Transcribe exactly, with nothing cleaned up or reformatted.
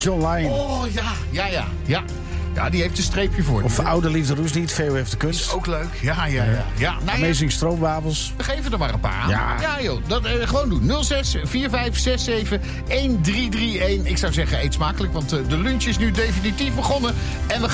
John Lyon. Oh, ja, ja, ja, ja. Ja, die heeft een streepje voor. Of Oude Liefde Roes niet. Veo heeft de kunst. Is ook leuk. Ja, ja, ja. ja. Nou, ja. Amazing Stroopwafels. We geven er maar een paar aan. Ja. Ja, joh. Dat eh, gewoon doen. nul zes vier vijf zes zeven een drie drie een. Ik zou zeggen, eet smakelijk, want uh, de lunch is nu definitief begonnen. En we